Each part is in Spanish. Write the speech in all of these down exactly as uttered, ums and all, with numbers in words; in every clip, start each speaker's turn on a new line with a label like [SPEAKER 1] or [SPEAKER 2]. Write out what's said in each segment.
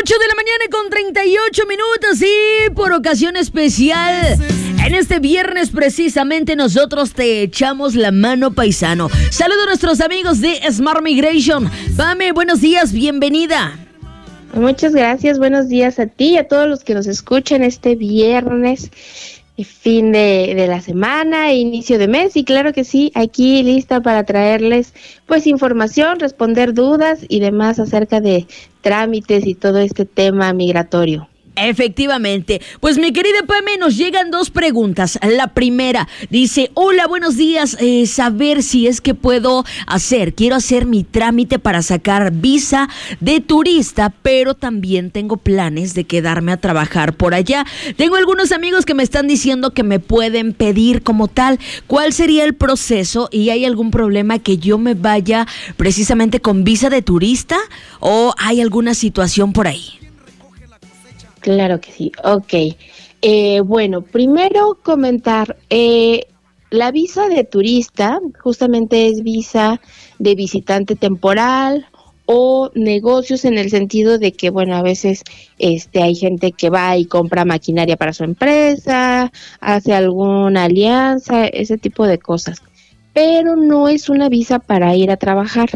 [SPEAKER 1] ocho de la mañana con treinta y ocho minutos y por ocasión especial, en este viernes precisamente nosotros te echamos la mano, paisano. Saludos a nuestros amigos de Smart Migration. Pame, buenos días, bienvenida.
[SPEAKER 2] Muchas gracias, buenos días a ti y a todos los que nos escuchan este viernes, fin de, de la semana, inicio de mes, y claro que sí, aquí lista para traerles pues información, responder dudas y demás acerca de trámites y todo este tema migratorio.
[SPEAKER 1] Efectivamente. Pues mi querida Pame, nos llegan dos preguntas. La primera dice: hola, buenos días, eh, saber si es que puedo hacer, quiero hacer mi trámite para sacar visa de turista, pero también tengo planes de quedarme a trabajar por allá. Tengo algunos amigos que me están diciendo que me pueden pedir como tal. ¿Cuál sería el proceso? ¿Y hay algún problema que yo me vaya precisamente con visa de turista o hay alguna situación por ahí?
[SPEAKER 2] Claro que sí, ok. Eh, bueno, primero comentar, eh, la visa de turista justamente es visa de visitante temporal o negocios, en el sentido de que, bueno, a veces este hay gente que va y compra maquinaria para su empresa, hace alguna alianza, ese tipo de cosas, pero no es una visa para ir a trabajar.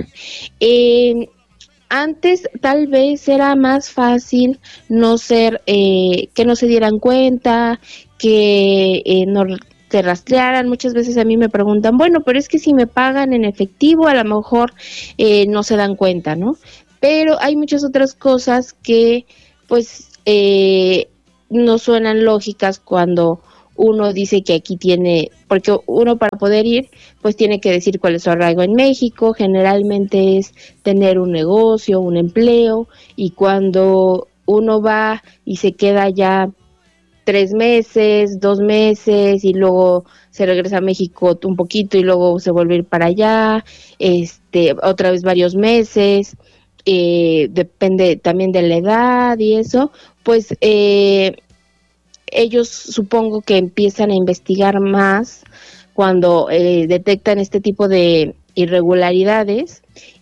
[SPEAKER 2] Eh, Antes tal vez era más fácil no ser, eh, que no se dieran cuenta, que eh, no te rastrearan. Muchas veces a mí me preguntan, bueno, pero es que si me pagan en efectivo, a lo mejor eh, no se dan cuenta, ¿no? Pero hay muchas otras cosas que pues eh, no suenan lógicas cuando uno dice que aquí tiene, porque uno para poder ir, pues tiene que decir cuál es su arraigo en México. Generalmente es tener un negocio, un empleo, y cuando uno va y se queda ya tres meses, dos meses, y luego se regresa a México un poquito y luego se vuelve a ir para allá, este, otra vez varios meses, eh, depende también de la edad y eso, pues eh, ellos supongo que empiezan a investigar más cuando eh, detectan este tipo de irregularidades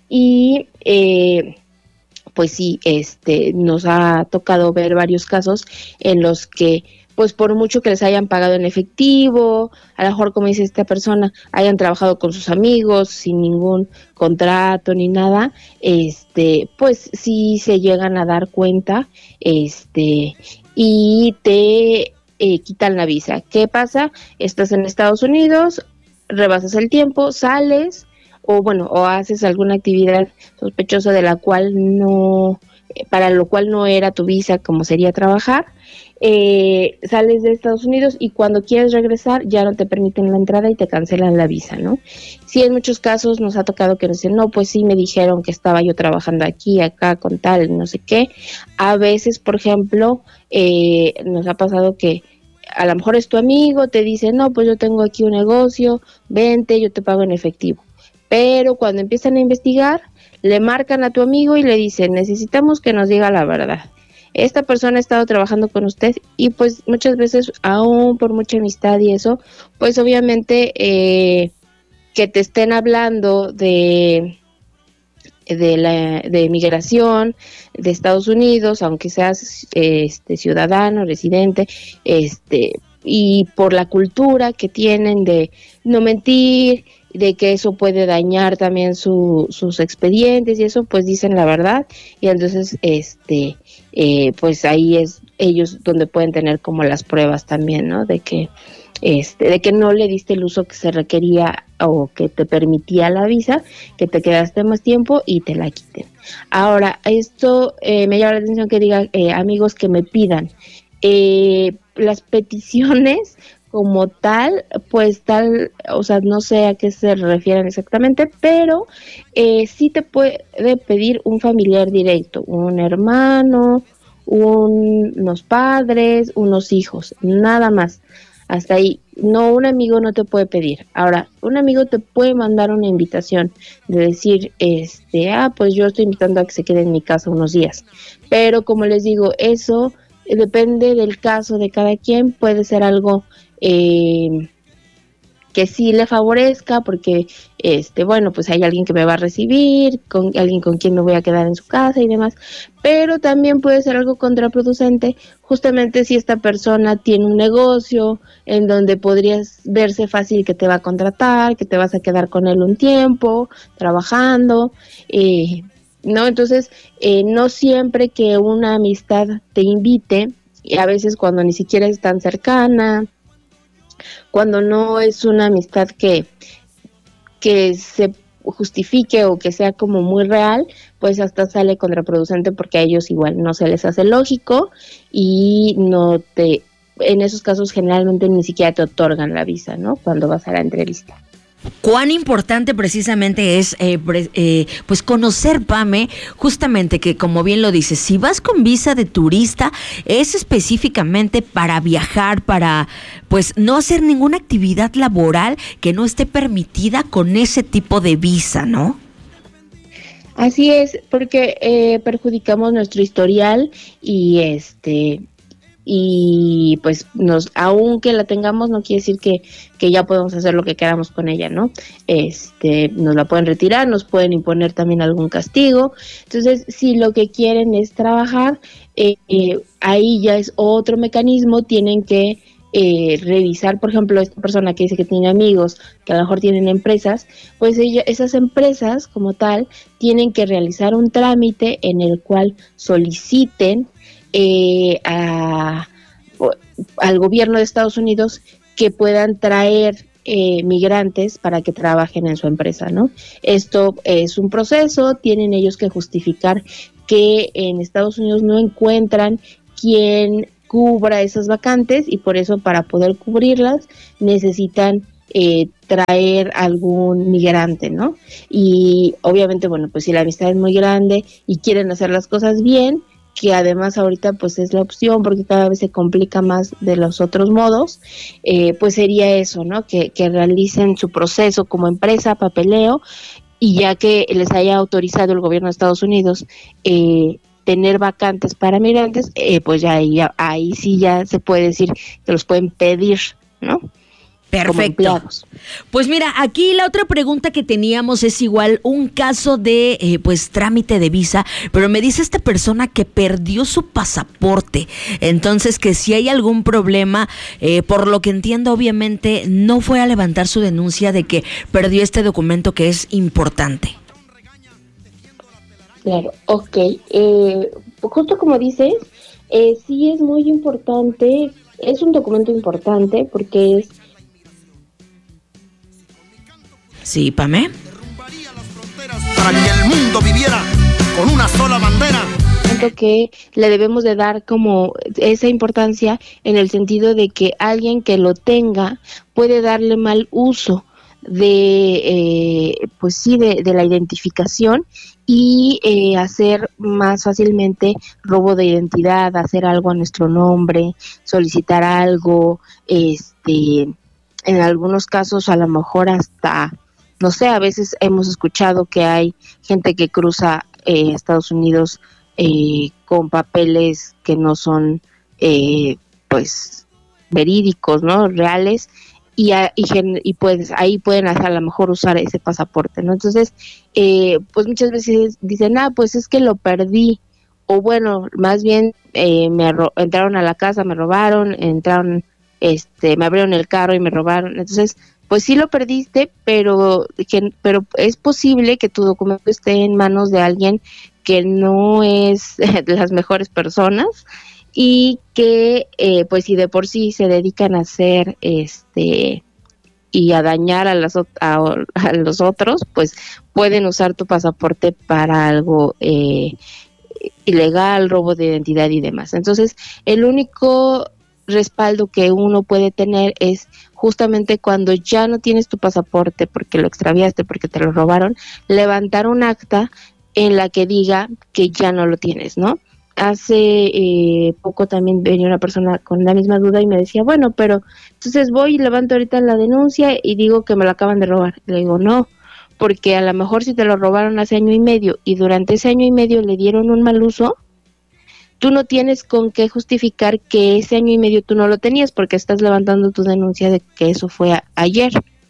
[SPEAKER 2] y eh, pues sí, este, nos ha tocado ver varios casos en los que pues por mucho que les hayan pagado en efectivo, a lo mejor, como dice esta persona, hayan trabajado con sus amigos sin ningún contrato ni nada, este, pues sí se llegan a dar cuenta, este, y te eh, quitan la visa. ¿Qué pasa? Estás en Estados Unidos, rebasas el tiempo, sales, o bueno, o haces alguna actividad sospechosa de la cual no, para lo cual no era tu visa, como sería trabajar, eh, sales de Estados Unidos y cuando quieres regresar ya no te permiten la entrada y te cancelan la visa, ¿no? Sí, en muchos casos nos ha tocado que nos dicen, no, pues sí me dijeron que estaba yo trabajando aquí, acá, con tal, no sé qué. A veces, por ejemplo, eh, nos ha pasado que a lo mejor es tu amigo, te dice, no, pues yo tengo aquí un negocio, vente, yo te pago en efectivo. Pero cuando empiezan a investigar, le marcan a tu amigo y le dicen, necesitamos que nos diga la verdad. Esta persona ha estado trabajando con usted, y pues muchas veces, aún por mucha amistad y eso, pues obviamente eh, que te estén hablando de de la de migración de Estados Unidos, aunque seas este ciudadano, residente, este y por la cultura que tienen de no mentir, de que eso puede dañar también su, sus expedientes y eso, pues dicen la verdad, y entonces este eh, pues ahí es ellos donde pueden tener como las pruebas también, ¿no? De que este de que no le diste el uso que se requería o que te permitía la visa, que te quedaste más tiempo y te la quiten. Ahora, esto eh, me llama la atención que diga eh, amigos que me pidan eh, las peticiones como tal, pues tal, o sea, no sé a qué se refieren exactamente, pero eh, sí te puede pedir un familiar directo, un hermano, un, unos padres, unos hijos, nada más. Hasta ahí. No, un amigo no te puede pedir. Ahora, un amigo te puede mandar una invitación de decir, este, ah, pues yo estoy invitando a que se quede en mi casa unos días. Pero como les digo, eso depende del caso de cada quien, puede ser algo eh, que sí le favorezca, porque este bueno, pues hay alguien que me va a recibir, con alguien con quien me voy a quedar en su casa y demás, pero también puede ser algo contraproducente, justamente si esta persona tiene un negocio en donde podrías verse fácil que te va a contratar, que te vas a quedar con él un tiempo trabajando, eh, ¿no? Entonces, eh, no siempre que una amistad te invite, y a veces cuando ni siquiera es tan cercana, cuando no es una amistad que, que se justifique o que sea como muy real, pues hasta sale contraproducente porque a ellos igual no se les hace lógico y no te, en esos casos generalmente ni siquiera te otorgan la visa, ¿no? Cuando vas a la entrevista.
[SPEAKER 1] Cuán importante precisamente es eh, pre, eh, pues conocer, Pame, justamente que, como bien lo dices, si vas con visa de turista es específicamente para viajar, para pues no hacer ninguna actividad laboral que no esté permitida con ese tipo de visa, ¿no?
[SPEAKER 2] Así es, porque eh, perjudicamos nuestro historial y este y pues nos, aunque la tengamos, no quiere decir que, que ya podemos hacer lo que queramos con ella, ¿no? Este, nos la pueden retirar, nos pueden imponer también algún castigo. Entonces, si lo que quieren es trabajar, eh, eh, ahí ya es otro mecanismo, tienen que eh, revisar, por ejemplo, esta persona que dice que tiene amigos, que a lo mejor tienen empresas, pues ella, esas empresas como tal tienen que realizar un trámite en el cual soliciten Eh, a, al gobierno de Estados Unidos que puedan traer eh, migrantes para que trabajen en su empresa, ¿no? Esto es un proceso, tienen ellos que justificar que en Estados Unidos no encuentran quien cubra esas vacantes y por eso para poder cubrirlas necesitan eh, traer algún migrante, ¿no? Y obviamente, bueno, pues si la amistad es muy grande y quieren hacer las cosas bien, que además ahorita pues es la opción porque cada vez se complica más de los otros modos, eh, pues sería eso, ¿no? Que, que realicen su proceso como empresa, papeleo, y ya que les haya autorizado el gobierno de Estados Unidos eh, tener vacantes para migrantes, eh, pues ya ahí, ahí sí ya se puede decir que los pueden pedir, ¿no?
[SPEAKER 1] Perfecto. Pues mira, aquí la otra pregunta que teníamos es igual un caso de eh, pues trámite de visa, pero me dice esta persona que perdió su pasaporte, entonces que si hay algún problema, eh, por lo que entiendo obviamente no fue a levantar su denuncia de que perdió este documento que es importante.
[SPEAKER 2] Claro, ok, eh, justo como dices, eh, sí es muy importante, es un documento importante porque es
[SPEAKER 1] Sí, Pame.
[SPEAKER 3] Para que el mundo viviera con una sola bandera.
[SPEAKER 2] Siento que le debemos de dar como esa importancia en el sentido de que alguien que lo tenga puede darle mal uso de, eh, pues sí, de, de la identificación y eh, hacer más fácilmente robo de identidad, hacer algo a nuestro nombre, solicitar algo, este, en algunos casos a lo mejor hasta no sé, a veces hemos escuchado que hay gente que cruza eh, Estados Unidos eh, con papeles que no son, eh, pues, verídicos, ¿no? Reales, y, a, y, y pues ahí pueden a lo mejor usar ese pasaporte, ¿no? Entonces, eh, pues muchas veces dicen, ah, pues es que lo perdí, o bueno, más bien eh, me ro- entraron a la casa, me robaron, entraron, este, me abrieron el carro y me robaron, entonces pues sí lo perdiste, pero que, pero es posible que tu documento esté en manos de alguien que no es de las mejores personas y que eh, pues si de por sí se dedican a hacer este y a dañar a, las, a, a los otros, pues pueden usar tu pasaporte para algo eh, ilegal, robo de identidad y demás. Entonces, el único respaldo que uno puede tener es justamente cuando ya no tienes tu pasaporte porque lo extraviaste, porque te lo robaron, levantar un acta en la que diga que ya no lo tienes, ¿no? Hace eh, poco también venía una persona con la misma duda y me decía, bueno, pero entonces voy y levanto ahorita la denuncia y digo que me lo acaban de robar. Le digo, no, porque a lo mejor si te lo robaron hace año y medio y durante ese año y medio le dieron un mal uso, tú no tienes con qué justificar que ese año y medio tú no lo tenías porque estás levantando tu denuncia de que eso fue a- ayer.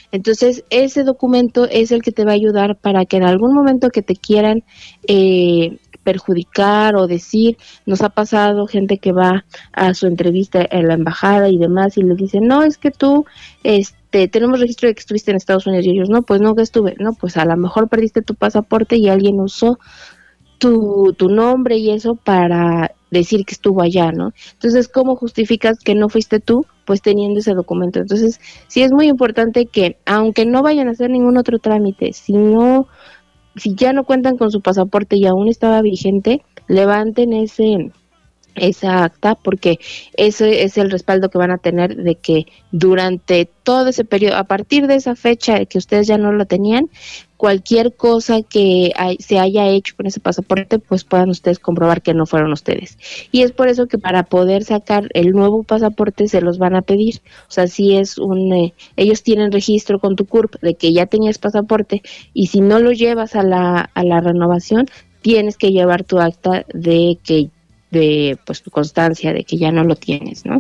[SPEAKER 2] Entonces, ese documento es el que te va a ayudar para que en algún momento que te quieran eh, perjudicar o decir, nos ha pasado gente que va a su entrevista en la embajada y demás y le dicen, no, es que tú, este, tenemos registro de que estuviste en Estados Unidos, y ellos, no, pues no que estuve, no, pues a lo mejor perdiste tu pasaporte y alguien usó tu, tu nombre y eso para decir que estuvo allá, ¿no? Entonces, ¿cómo justificas que no fuiste tú? Pues teniendo ese documento. Entonces, sí es muy importante que, aunque no vayan a hacer ningún otro trámite, si no, si ya no cuentan con su pasaporte y aún estaba vigente, levanten ese esa acta, porque ese es el respaldo que van a tener de que durante todo ese periodo, a partir de esa fecha que ustedes ya no lo tenían, cualquier cosa que hay, se haya hecho con ese pasaporte, pues puedan ustedes comprobar que no fueron ustedes. Y es por eso que para poder sacar el nuevo pasaporte se los van a pedir. O sea, si es un, eh, ellos tienen registro con tu C U R P de que ya tenías pasaporte, y si no lo llevas a la, a la renovación, tienes que llevar tu acta de que de pues tu constancia de que ya no lo tienes, ¿no?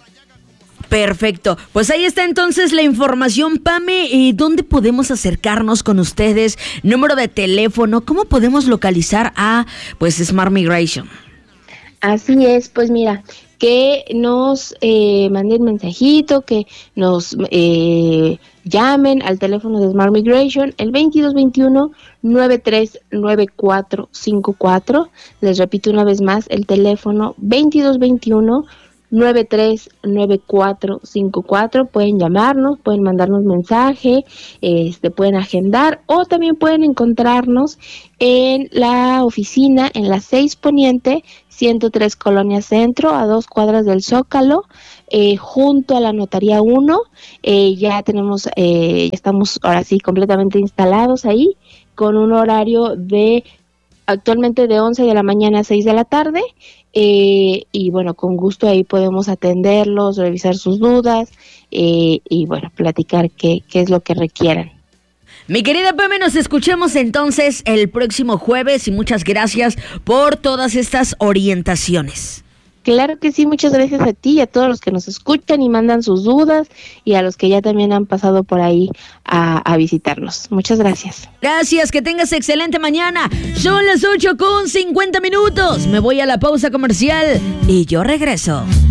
[SPEAKER 1] Perfecto, pues ahí está entonces la información, Pame. ¿Y dónde podemos acercarnos con ustedes? Número de teléfono, ¿cómo podemos localizar a pues Smart Migration?
[SPEAKER 2] Así es, pues mira, que nos eh, manden mensajito, que nos eh, llamen al teléfono de Smart Migration, el veintidós veintiuno, noventa y tres noventa y cuatro cincuenta y cuatro. Les repito una vez más, el teléfono veintidós veintiuno, noventa y tres noventa y cuatro cincuenta y cuatro. Pueden llamarnos, pueden mandarnos mensaje, este, pueden agendar, o también pueden encontrarnos en la oficina en la seis Poniente, ciento tres Colonia Centro, a dos cuadras del Zócalo, eh, junto a la Notaría uno. Eh, ya tenemos, eh, estamos ahora sí completamente instalados ahí, con un horario de actualmente de once de la mañana a seis de la tarde, eh, y bueno, con gusto ahí podemos atenderlos, revisar sus dudas, eh, y bueno, platicar qué, qué es lo que requieran.
[SPEAKER 1] Mi querida Pame, nos escuchemos entonces el próximo jueves y muchas gracias por todas estas orientaciones.
[SPEAKER 2] Claro que sí, muchas gracias a ti y a todos los que nos escuchan y mandan sus dudas, y a los que ya también han pasado por ahí a, a visitarnos. Muchas gracias.
[SPEAKER 1] Gracias, que tengas excelente mañana. Son las ocho con cincuenta minutos. Me voy a la pausa comercial y yo regreso.